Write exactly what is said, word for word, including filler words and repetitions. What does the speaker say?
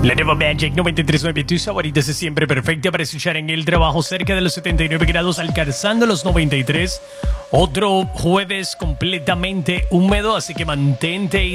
La nueva Magic noventa y tres punto nueve, tus favoritas es siempre perfecta para escuchar en el trabajo, cerca de los setenta y nueve grados, alcanzando los noventa y tres. Otro jueves completamente húmedo, así que mantente